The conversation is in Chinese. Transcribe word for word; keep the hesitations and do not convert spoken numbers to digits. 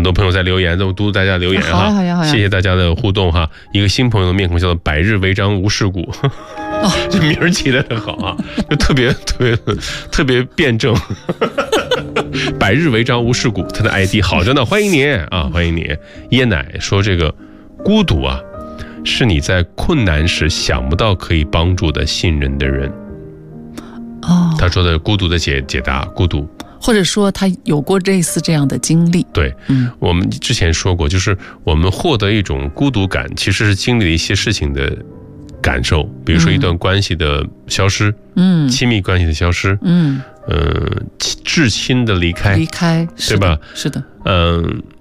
很多朋友在留言，都读大家留言哈， 好呀好呀， 谢谢大家的互动哈。一个新朋友的面孔叫做百日违章无事故，哦，这名儿起得很好啊，就特别特别特别辩证。百日违章无事故，他的 I D 好着呢，欢迎你啊，欢迎你。椰奶说这个孤独啊，是你在困难时想不到可以帮助的信任的人。 哦， 他说的孤独的解解答，孤独。 或者说他有过类似这样的经历。 对，嗯，我们之前说过，就是我们获得一种孤独感，其实是经历了一些事情的感受，比如说一段关系的消失，嗯，亲密关系的消失，嗯，呃，至亲的离开， 离开， 对吧？ 是的， 嗯。